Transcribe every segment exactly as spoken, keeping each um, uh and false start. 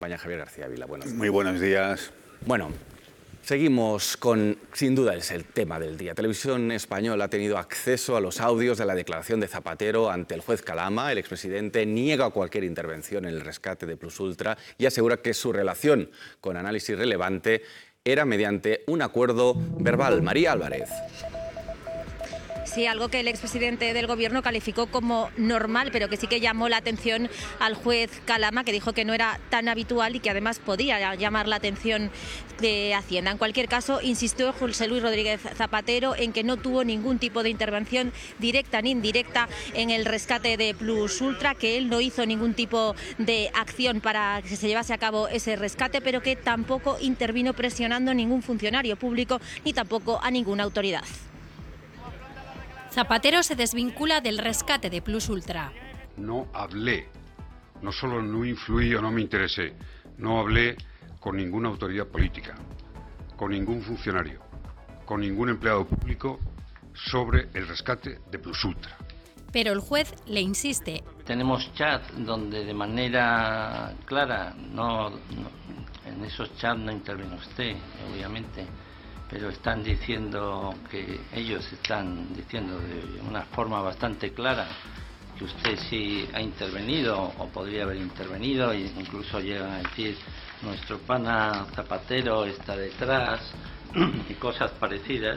España, Javier García Vila. Buenos días. Muy buenos días. Bueno, seguimos con, sin duda es el tema del día. Televisión Española ha tenido acceso a los audios de la declaración de Zapatero ante el juez Calama. El expresidente niega cualquier intervención en el rescate de Plus Ultra y asegura que su relación con Análisis Relevante era mediante un acuerdo verbal. María Álvarez. Sí, algo que el expresidente del Gobierno calificó como normal, pero que sí que llamó la atención al juez Calama, que dijo que no era tan habitual y que además podía llamar la atención de Hacienda. En cualquier caso, insistió José Luis Rodríguez Zapatero en que no tuvo ningún tipo de intervención directa ni indirecta en el rescate de Plus Ultra, que él no hizo ningún tipo de acción para que se llevase a cabo ese rescate, pero que tampoco intervino presionando a ningún funcionario público ni tampoco a ninguna autoridad. Zapatero se desvincula del rescate de Plus Ultra. No hablé, no solo no influí o no me interesé, no hablé con ninguna autoridad política, con ningún funcionario, con ningún empleado público sobre el rescate de Plus Ultra. Pero el juez le insiste. Tenemos chat donde de manera clara, no, no en esos chats no interviene usted, obviamente, pero están diciendo que ellos están diciendo de una forma bastante clara que usted sí ha intervenido o podría haber intervenido, e incluso llegan a decir nuestro pana Zapatero está detrás y cosas parecidas.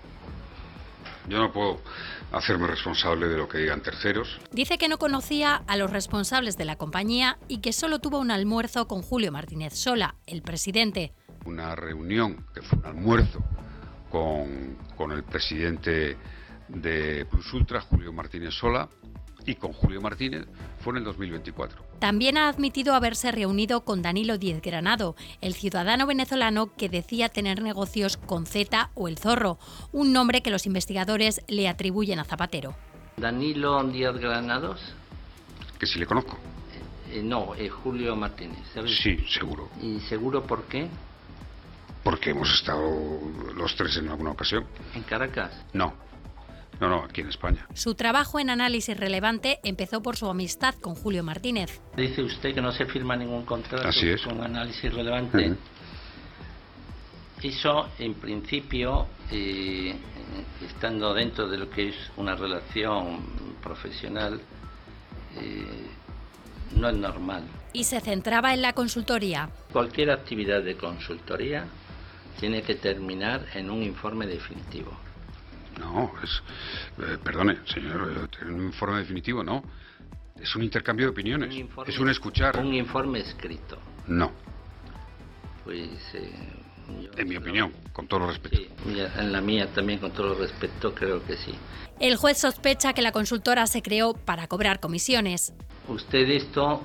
Yo no puedo hacerme responsable de lo que digan terceros. Dice que no conocía a los responsables de la compañía y que solo tuvo un almuerzo con Julio Martínez Sola, el presidente. Una reunión que fue un almuerzo con, con el presidente de Plus Ultra, Julio Martínez Sola, y con Julio Martínez fue en el dos mil veinticuatro. También ha admitido haberse reunido con Danilo Díez Granado, el ciudadano venezolano que decía tener negocios con Z o El Zorro, un nombre que los investigadores le atribuyen a Zapatero. Danilo Díez Granados. Que sí le conozco. Eh, no, eh, Julio Martínez, ¿sabes? Sí, seguro. ¿Y seguro por qué? Porque hemos estado los tres en alguna ocasión. ¿En Caracas? No, no, no, aquí en España. Su trabajo en Análisis Relevante empezó por su amistad con Julio Martínez. Dice usted que no se firma ningún contrato Así es. con Análisis Relevante. Uh-huh. Eso, en principio, eh, estando dentro de lo que es una relación profesional, eh, no es normal. Y se centraba en la consultoría. Cualquier actividad de consultoría tiene que terminar en un informe definitivo. No, es... Eh, perdone, señor, un informe definitivo no. Es un intercambio de opiniones. Un informe, es un escuchar. Un informe escrito. No. Pues... Eh, yo, en mi no, opinión, con todo el respeto. Sí, en la mía también, con todo el respeto, creo que sí. El juez sospecha que la consultora se creó para cobrar comisiones. Usted esto,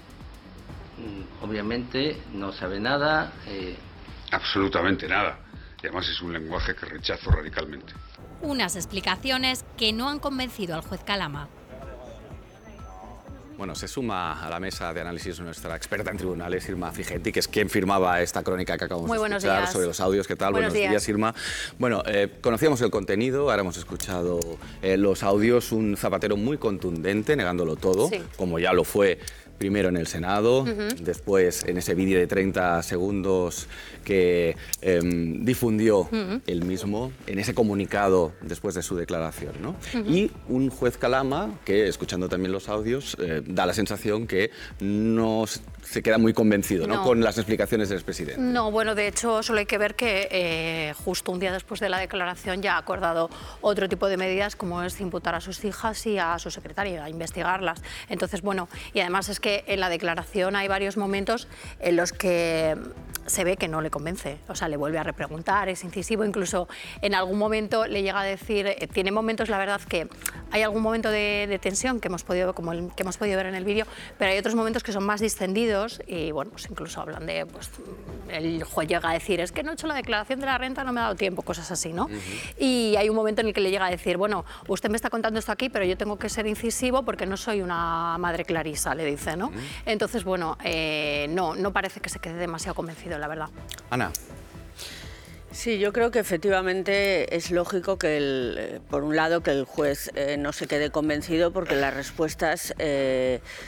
obviamente, no sabe nada. Eh... Absolutamente nada. Y además es un lenguaje que rechazo radicalmente. Unas explicaciones que no han convencido al juez Calama. Bueno, se suma a la mesa de análisis nuestra experta en tribunales, Irma Frigenti, que es quien firmaba esta crónica que acabamos Muy de escuchar días. sobre los audios. ¿Qué tal? Buenos, buenos días. días, Irma. Bueno, eh, conocíamos el contenido, ahora hemos escuchado eh, los audios, un Zapatero muy contundente, negándolo todo, sí. como ya lo fue primero en el Senado, uh-huh. después en ese vídeo de treinta segundos que eh, difundió uh-huh. él mismo, en ese comunicado después de su declaración, ¿no? Uh-huh. Y un juez Calama que, escuchando también los audios, eh, da la sensación que no se queda muy convencido, ¿no? No. Con las explicaciones del expresidente. No, bueno, de hecho, solo hay que ver que eh, justo un día después de la declaración ya ha acordado otro tipo de medidas, como es imputar a sus hijas y a su secretaria, a investigarlas. Entonces, bueno, y además es que en la declaración hay varios momentos en los que se ve que no le convence, o sea, le vuelve a repreguntar, es incisivo, incluso en algún momento le llega a decir, eh, tiene momentos, la verdad, que hay algún momento de, de tensión que hemos podido, como el que hemos podido ver en el vídeo, pero hay otros momentos que son más distendidos y, bueno, pues incluso hablan de, pues, el juez llega a decir, es que no he hecho la declaración de la renta, no me ha dado tiempo, cosas así, ¿no? Uh-huh. Y hay un momento en el que le llega a decir, bueno, usted me está contando esto aquí, pero yo tengo que ser incisivo porque no soy una madre Clarisa, le dice, ¿no? Uh-huh. Entonces, bueno, eh, no, no parece que se quede demasiado convencido, la verdad. Ana. Sí, yo creo que efectivamente es lógico que, el, por un lado, que el juez eh, no se quede convencido porque las respuestas eh,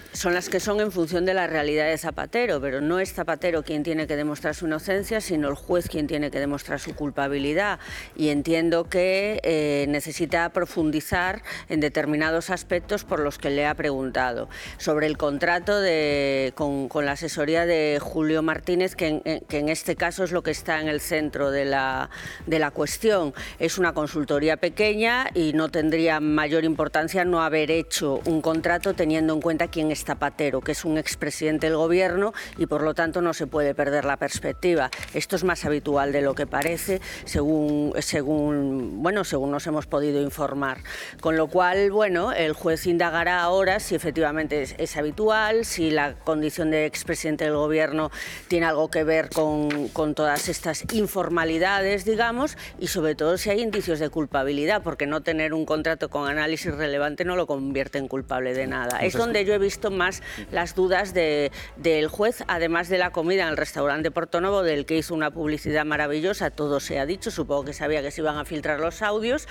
son las que son en función de la realidad de Zapatero, pero no es Zapatero quien tiene que demostrar su inocencia, sino el juez quien tiene que demostrar su culpabilidad. Y entiendo que eh, necesita profundizar en determinados aspectos por los que le ha preguntado. Sobre el contrato de, con, con la asesoría de Julio Martínez, que en, que en este caso es lo que está en el centro de la, de la cuestión. Es una consultoría pequeña y no tendría mayor importancia no haber hecho un contrato teniendo en cuenta quién es Zapatero, que es un expresidente del Gobierno y por lo tanto no se puede perder la perspectiva. Esto es más habitual de lo que parece, según, según, bueno, según nos hemos podido informar. Con lo cual, bueno, el juez indagará ahora si efectivamente es, es habitual, si la condición de expresidente del Gobierno tiene algo que ver con, con todas estas informalidades, digamos, y sobre todo si hay indicios de culpabilidad, porque no tener un contrato con análisis relevante no lo convierte en culpable de nada. Es donde yo he visto más las dudas de, del juez, además de la comida en el restaurante Portonovo, del que hizo una publicidad maravillosa, todo se ha dicho, supongo que sabía que se iban a filtrar los audios,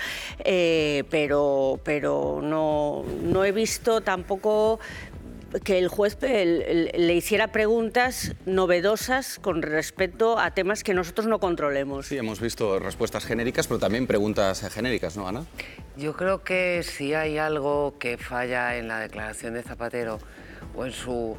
eh, pero, pero no, no he visto tampoco que el juez el, el, le hiciera preguntas novedosas con respecto a temas que nosotros no controlemos. Sí, hemos visto respuestas genéricas, pero también preguntas genéricas, ¿no, Ana? Yo creo que si hay algo que falla en la declaración de Zapatero o en su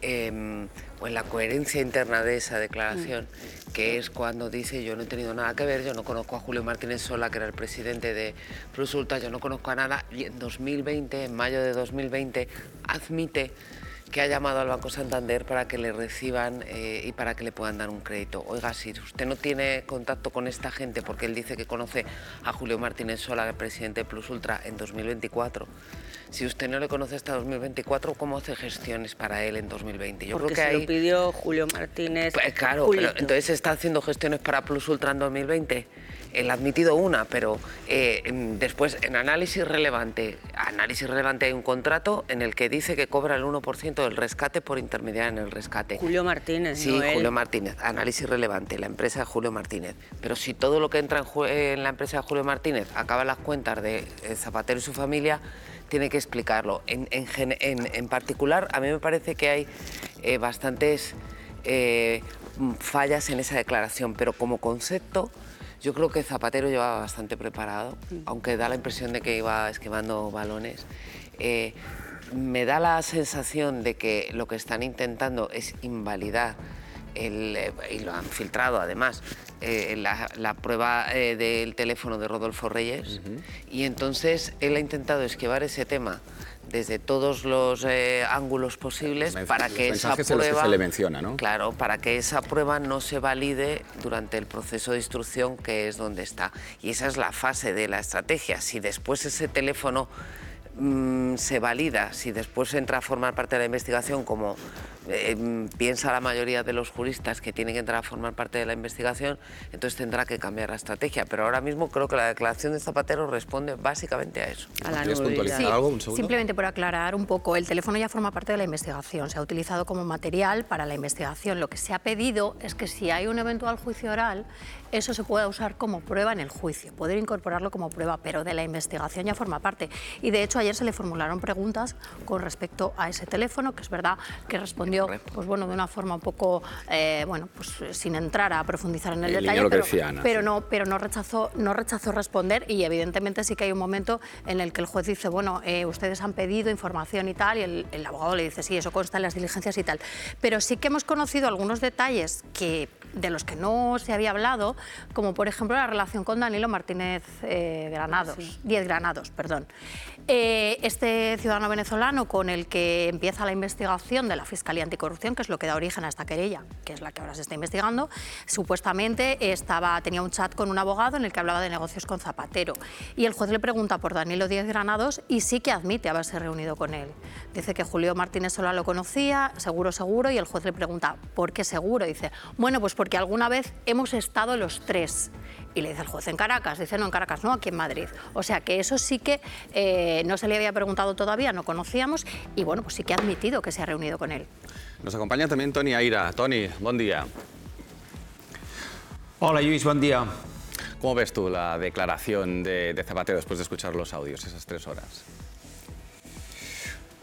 eh, o en la coherencia interna de esa declaración, mm. que es cuando dice yo no he tenido nada que ver, yo no conozco a Julio Martínez Sola, que era el presidente de Plus Ultra, yo no conozco a nada, y en dos mil veinte, en mayo de dos mil veinte, admite que ha llamado al Banco Santander para que le reciban eh, y para que le puedan dar un crédito. Oiga, si usted no tiene contacto con esta gente, porque él dice que conoce a Julio Martínez Sola, el presidente de Plus Ultra, en dos mil veinticuatro, si usted no le conoce hasta dos mil veinticuatro, ¿cómo hace gestiones para él en dos mil veinte? Yo porque creo que se ahí... lo pidió Julio Martínez. Pues claro, pero entonces está haciendo gestiones para Plus Ultra en dos mil veinte. Él ha admitido una, pero eh, después en análisis relevante, análisis relevante hay un contrato en el que dice que cobra el uno por ciento del rescate por intermediar en el rescate. Julio Martínez, Sí, no él. Julio Martínez, análisis relevante, la empresa de Julio Martínez. Pero si todo lo que entra en, en la empresa de Julio Martínez acaba en las cuentas de Zapatero y su familia, tiene que explicarlo. En, en, en, en particular, a mí me parece que hay eh, bastantes eh, fallas en esa declaración, pero como concepto, yo creo que Zapatero llevaba bastante preparado, aunque da la impresión de que iba esquivando balones. Eh, me da la sensación de que lo que están intentando es invalidar, el, eh, y lo han filtrado además, eh, la, la prueba eh, del teléfono de Rodolfo Reyes, uh-huh. y entonces él ha intentado esquivar ese tema desde todos los eh, ángulos posibles los para que esa prueba que se le menciona, ¿no? Claro, para que esa prueba no se valide durante el proceso de instrucción, que es donde está. Y esa es la fase de la estrategia. Si después ese teléfono mmm, se valida, si después entra a formar parte de la investigación, como eh, piensa la mayoría de los juristas que tienen que entrar a formar parte de la investigación, entonces tendrá que cambiar la estrategia. Pero ahora mismo creo que la declaración de Zapatero responde básicamente a eso. A la ¿Quieres puntualizar sí, algo? Un segundo. Simplemente por aclarar un poco, el teléfono ya forma parte de la investigación, se ha utilizado como material para la investigación. Lo que se ha pedido es que si hay un eventual juicio oral, eso se pueda usar como prueba en el juicio, poder incorporarlo como prueba, pero de la investigación ya forma parte. Y de hecho ayer se le formularon preguntas con respecto a ese teléfono, que es verdad que respondió pues bueno, de una forma un poco, eh, bueno, pues sin entrar a profundizar en el, el detalle, pero, decía, Ana, pero, sí. no, pero no, rechazó, no rechazó responder, y evidentemente sí que hay un momento en el que el juez dice, bueno, eh, ustedes han pedido información y tal, y el, el abogado le dice, sí, eso consta en las diligencias y tal. Pero sí que hemos conocido algunos detalles que, de los que no se había hablado, como por ejemplo la relación con Danilo Martínez eh, Granados, sí. Díez Granados, perdón. Eh, este ciudadano venezolano con el que empieza la investigación de la Fiscalía Anticorrupción, que es lo que da origen a esta querella, que es la que ahora se está investigando, supuestamente estaba, tenía un chat con un abogado en el que hablaba de negocios con Zapatero, y el juez le pregunta por Danilo Díez Granados y sí que admite haberse reunido con él. Dice que Julio Martínez Sola lo conocía, seguro, seguro, y el juez le pregunta, ¿por qué seguro? Y dice, bueno, pues porque alguna vez hemos estado los tres. Y le dice el juez, ¿en Caracas? Dice, no, en Caracas, no, aquí en Madrid. O sea que eso sí que eh, no se le había preguntado todavía, no conocíamos, y bueno, pues sí que ha admitido que se ha reunido con él. Nos acompaña también Toni Aira. Toni, buen día. Hola, Lluís, buen día. ¿Cómo ves tú la declaración de, de Zapatero después de escuchar los audios, esas tres horas?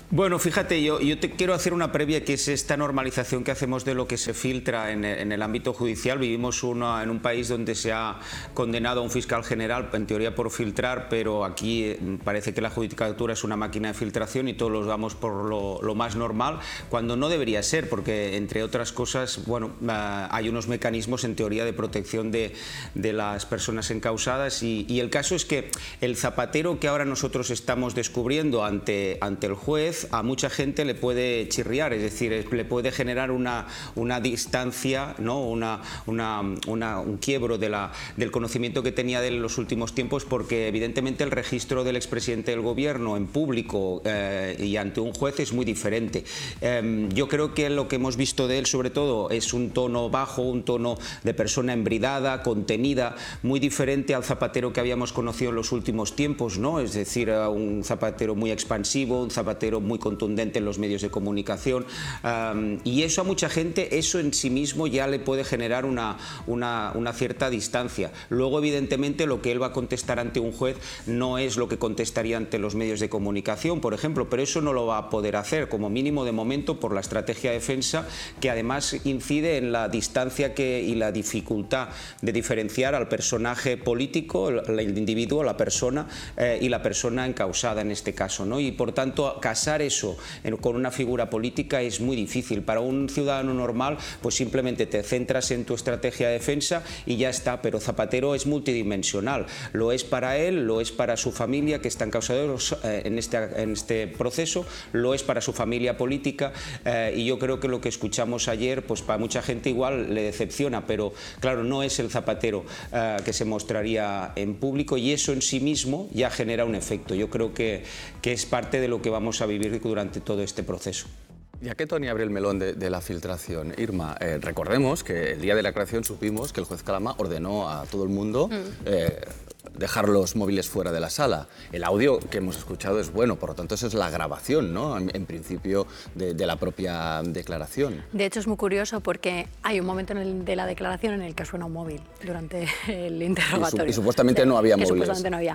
Bueno, fíjate, yo, yo te quiero hacer una previa, que es esta normalización que hacemos de lo que se filtra en, en el ámbito judicial. Vivimos una, en un país donde se ha condenado a un fiscal general, en teoría por filtrar, pero aquí parece que la judicatura es una máquina de filtración y todos los vamos por lo, lo más normal, cuando no debería ser, porque entre otras cosas, bueno, hay unos mecanismos en teoría de protección de, de las personas encausadas y, y el caso es que el Zapatero que ahora nosotros estamos descubriendo ante, ante el juez, a mucha gente le puede chirriar, es decir, le puede generar una, una distancia, ¿no? una, una, una, un quiebro de la, del conocimiento que tenía de él en los últimos tiempos, porque evidentemente el registro del expresidente del gobierno en público eh, y ante un juez es muy diferente. Eh, yo creo que lo que hemos visto de él sobre todo es un tono bajo, un tono de persona embridada, contenida, muy diferente al Zapatero que habíamos conocido en los últimos tiempos, ¿no? Es decir, un Zapatero muy expansivo, un Zapatero muy contundente en los medios de comunicación, um, y eso a mucha gente, eso en sí mismo ya le puede generar una, una, una cierta distancia. Luego, evidentemente, lo que él va a contestar ante un juez no es lo que contestaría ante los medios de comunicación, por ejemplo, pero eso no lo va a poder hacer, como mínimo de momento, por la estrategia de defensa, que además incide en la distancia que, y la dificultad de diferenciar al personaje político, el, el individuo, la persona, eh, y la persona encausada en este caso, ¿no? Y por tanto, casar eso en, con una figura política es muy difícil. Para un ciudadano normal, pues simplemente te centras en tu estrategia de defensa y ya está, pero Zapatero es multidimensional, lo es para él, lo es para su familia que están causados eh, en, este, en este proceso, lo es para su familia política, eh, y yo creo que lo que escuchamos ayer, pues para mucha gente igual le decepciona, pero claro, no es el Zapatero eh, que se mostraría en público, y eso en sí mismo ya genera un efecto. Yo creo que, que es parte de lo que vamos a vivir durante todo este proceso. Ya que Tony abre el melón de, de la filtración, Irma, eh, recordemos que el día de la creación supimos que el juez Calama ordenó a todo el mundo mm. eh, dejar los móviles fuera de la sala. El audio que hemos escuchado es bueno, por lo tanto, esa es la grabación, ¿no? En, en principio, de, de la propia declaración. De hecho, es muy curioso porque hay un momento en el, de la declaración en el que suena un móvil durante el interrogatorio. Y, su, y supuestamente sí, no había móviles. Supuestamente no había.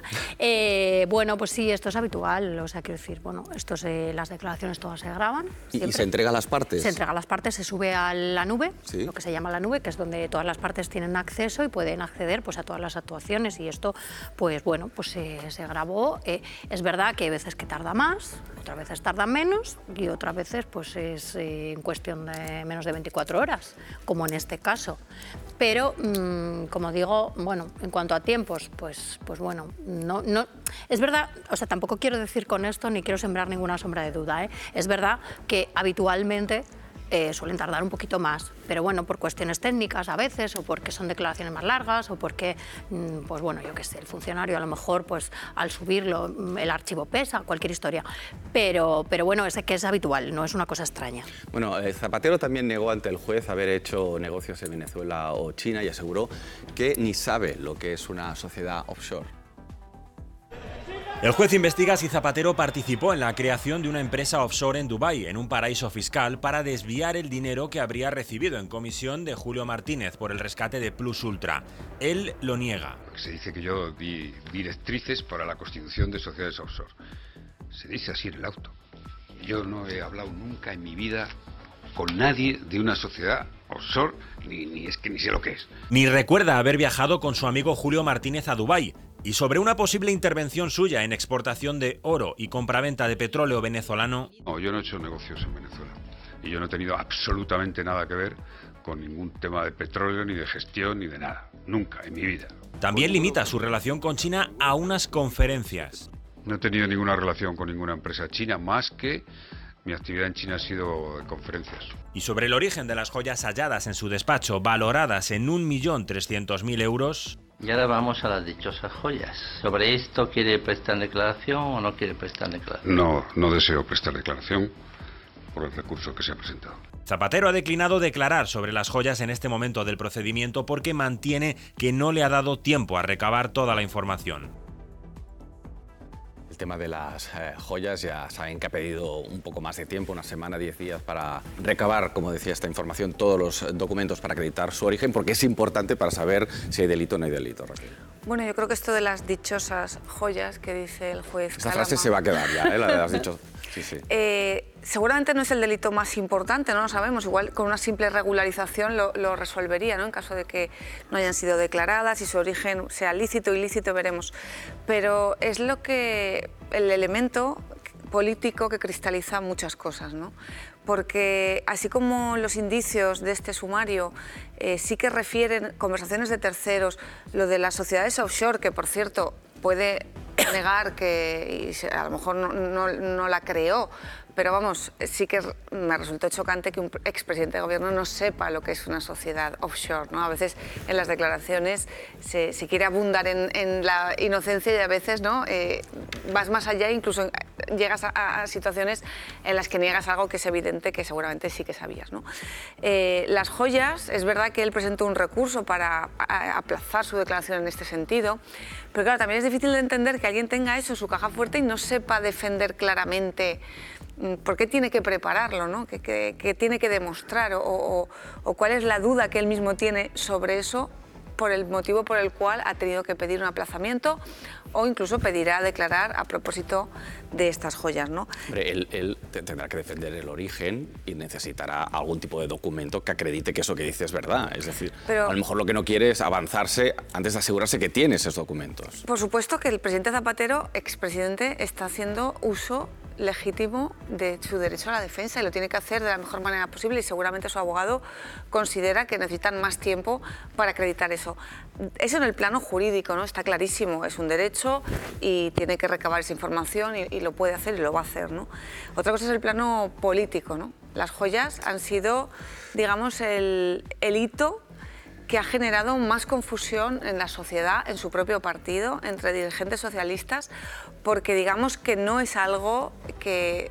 Eh, bueno, pues sí, esto es habitual, o sea, quiero decir, bueno, esto se, las declaraciones todas se graban. ¿Y, ¿Y se entrega a las partes? Se entrega a las partes, se sube a la nube, ¿sí? Lo que se llama la nube, que es donde todas las partes tienen acceso y pueden acceder, pues, a todas las actuaciones, y esto, pues bueno, pues se, se grabó. Eh, es verdad que hay veces que tarda más, otras veces tarda menos y otras veces pues es eh, en cuestión de menos de veinticuatro horas, como en este caso. Pero, mmm, como digo, bueno, en cuanto a tiempos, pues, pues bueno, no, no, es verdad, o sea, tampoco quiero decir con esto ni quiero sembrar ninguna sombra de duda, ¿eh? Es verdad que habitualmente Eh, suelen tardar un poquito más, pero bueno, por cuestiones técnicas a veces, o porque son declaraciones más largas, o porque, mmm, pues bueno, yo qué sé, el funcionario a lo mejor, pues al subirlo, el archivo pesa, cualquier historia, pero, pero bueno, es que es habitual, no es una cosa extraña. Bueno, eh, Zapatero también negó ante el juez haber hecho negocios en Venezuela o China y aseguró que ni sabe lo que es una sociedad offshore. El juez investiga si Zapatero participó en la creación de una empresa offshore en Dubái, en un paraíso fiscal, para desviar el dinero que habría recibido en comisión de Julio Martínez por el rescate de Plus Ultra. Él lo niega. Se dice que yo di directrices para la constitución de sociedades offshore. Se dice así en el auto. Yo no he hablado nunca en mi vida con nadie de una sociedad offshore, ni, ni es que ni sé lo que es. Ni recuerda haber viajado con su amigo Julio Martínez a Dubái. Y sobre una posible intervención suya en exportación de oro y compraventa de petróleo venezolano... No, yo no he hecho negocios en Venezuela. Y yo no he tenido absolutamente nada que ver con ningún tema de petróleo, ni de gestión, ni de nada. Nunca, en mi vida. También limita su relación con China a unas conferencias. No he tenido ninguna relación con ninguna empresa china, más que mi actividad en China ha sido de conferencias. Y sobre el origen de las joyas halladas en su despacho, valoradas en un millón trescientos mil euros... Y ahora vamos a las dichosas joyas. ¿Sobre esto quiere prestar declaración o no quiere prestar declaración? No, no deseo prestar declaración por el recurso que se ha presentado. Zapatero ha declinado declarar sobre las joyas en este momento del procedimiento porque mantiene que no le ha dado tiempo a recabar toda la información. El tema de las eh, joyas, ya saben que ha pedido un poco más de tiempo, una semana, diez días, para recabar, como decía esta información, todos los documentos para acreditar su origen, porque es importante para saber si hay delito o no hay delito, Raquel. Bueno, yo creo que esto de las dichosas joyas que dice el juez Esta Calama, frase se va a quedar ya, ¿eh? La de las dichosas. Sí, sí. Eh, seguramente no es el delito más importante, no lo sabemos, igual con una simple regularización lo, lo resolvería, ¿no? En caso de que no hayan sido declaradas y su origen sea lícito o ilícito, veremos. Pero es lo que, el elemento político que cristaliza muchas cosas, ¿no? Porque así como los indicios de este sumario eh, sí que refieren conversaciones de terceros, lo de las sociedades offshore, que por cierto puede negar que y a lo mejor no, no, no la creó, pero vamos, sí que me resultó chocante que un expresidente de gobierno no sepa lo que es una sociedad offshore, ¿no? A veces en las declaraciones se, se quiere abundar en, en la inocencia y a veces, ¿no? Eh, vas más allá, incluso llegas a, a situaciones en las que niegas algo que es evidente que seguramente sí que sabías, ¿no? Eh, las joyas, es verdad que él presentó un recurso para a, aplazar su declaración en este sentido, pero claro, también es difícil de entender que alguien tenga eso en su caja fuerte y no sepa defender claramente por qué tiene que prepararlo, ¿no? ¿Qué, qué, qué tiene que demostrar o, o, o cuál es la duda que él mismo tiene sobre eso por el motivo por el cual ha tenido que pedir un aplazamiento o incluso pedirá declarar a propósito de estas joyas, ¿no? Hombre, él, él tendrá que defender el origen y necesitará algún tipo de documento que acredite que eso que dice es verdad. Es decir, Pero, a lo mejor lo que no quiere es avanzarse antes de asegurarse que tiene esos documentos. Por supuesto que el presidente Zapatero, expresidente, está haciendo uso legítimo de su derecho a la defensa y lo tiene que hacer de la mejor manera posible y seguramente su abogado considera que necesitan más tiempo para acreditar eso. Eso en el plano jurídico, ¿no? Está clarísimo, es un derecho y tiene que recabar esa información y, y lo puede hacer y lo va a hacer, ¿no? Otra cosa es el plano político, ¿no? Las joyas han sido, digamos, el, el hito que ha generado más confusión en la sociedad, en su propio partido, entre dirigentes socialistas, porque digamos que no es algo que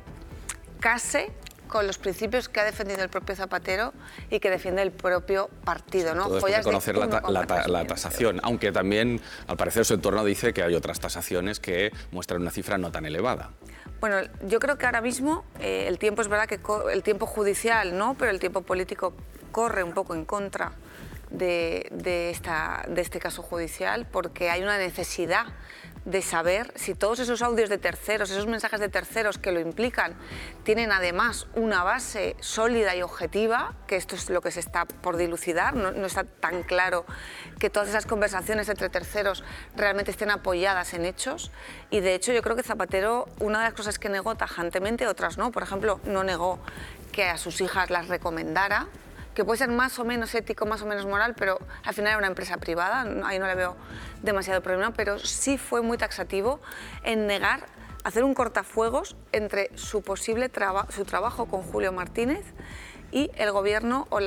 case con los principios que ha defendido el propio Zapatero y que defiende el propio partido, ¿no? Todo esto de conocer la, ta la, ta la tasación, aunque también, al parecer, su entorno dice que hay otras tasaciones que muestran una cifra no tan elevada. Bueno, yo creo que ahora mismo eh, el tiempo es verdad que el tiempo judicial, ¿no? Pero el tiempo político corre un poco en contra De, de, esta, de este caso judicial porque hay una necesidad de saber si todos esos audios de terceros, esos mensajes de terceros que lo implican, tienen además una base sólida y objetiva, que esto es lo que se está por dilucidar, no, no está tan claro que todas esas conversaciones entre terceros realmente estén apoyadas en hechos y de hecho yo creo que Zapatero, una de las cosas que negó tajantemente, otras no, por ejemplo, no negó que a sus hijas las recomendara, que puede ser más o menos ético, más o menos moral, pero al final era una empresa privada, ahí no le veo demasiado problema, pero sí fue muy taxativo en negar hacer un cortafuegos entre su posible traba, su trabajo con Julio Martínez y el gobierno o la